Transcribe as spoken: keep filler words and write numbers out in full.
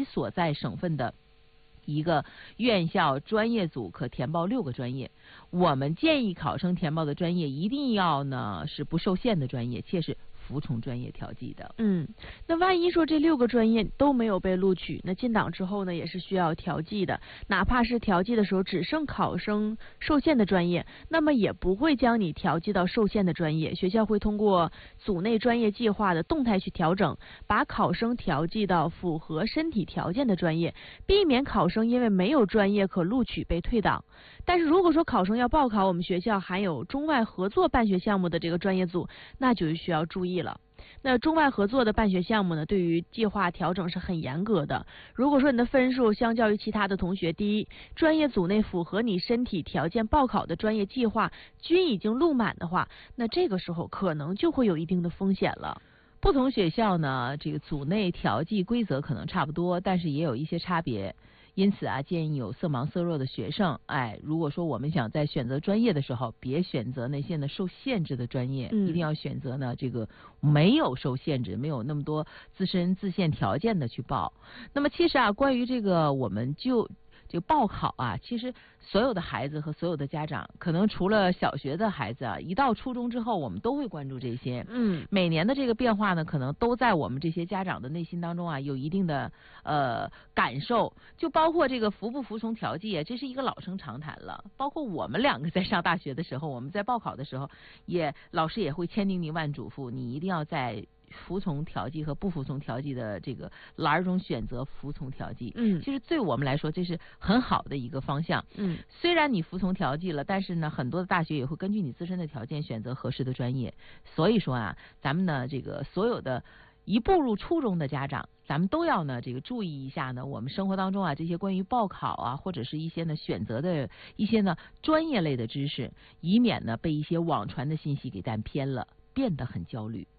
所在省份的一个院校专业组可填报六个专业。我们建议考生填报的专业一定要呢是不受限的专业，且是服从专业调剂的。 嗯，那万一说这六个专业都没有被录取，那进档之后呢，也是需要调剂的。哪怕是调剂的时候只剩考生受限的专业，那么也不会将你调剂到受限的专业。学校会通过组内专业计划的动态去调整，把考生调剂到符合身体条件的专业，避免考生因为没有专业可录取被退档。但是如果说考生要报考我们学校含有中外合作办学项目的这个专业组，那就需要注意了。那中外合作的办学项目呢，对于计划调整是很严格的。如果说你的分数相较于其他的同学低，专业组内符合你身体条件报考的专业计划均已经录满的话，那这个时候可能就会有一定的风险了。 不同学校呢，这个组内调剂规则可能差不多，但是也有一些差别。因此啊，建议有色盲色弱的学生，哎，如果说我们想在选择专业的时候，别选择那些呢受限制的专业， 嗯、 一定要选择呢这个没有受限制、没有那么多自身自限条件的去报。那么其实啊，关于这个我们就这个报考啊，其实所有的孩子和所有的家长，可能除了小学的孩子啊，一到初中之后，我们都会关注这些。 嗯， 每年的这个变化呢，可能都在我们这些家长的内心当中啊，有一定的呃感受。就包括这个服不服从调剂，这是一个老生常谈了。包括我们两个在上大学的时候，我们在报考的时候，也老师也会千叮咛万嘱咐，你一定要在服从调剂和不服从调剂的这个栏中选择服从调剂。 嗯， 其实对我们来说这是很好的一个方向。 嗯， 虽然你服从调剂了，但是呢，很多的大学也会根据你自身的条件选择合适的专业。所以说啊，咱们呢这个所有的一步入初中的家长，咱们都要呢这个注意一下呢，我们生活当中啊这些关于报考啊或者是一些呢选择的一些呢专业类的知识，以免呢被一些网传的信息给带偏了，变得很焦虑。